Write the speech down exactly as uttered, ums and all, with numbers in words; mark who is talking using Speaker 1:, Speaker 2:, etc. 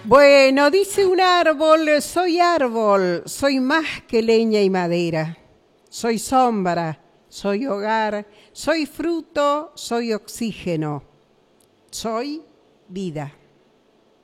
Speaker 1: Bueno, dice un árbol, soy árbol, soy más que leña y madera. Soy sombra, soy hogar, soy fruto, soy oxígeno, soy vida.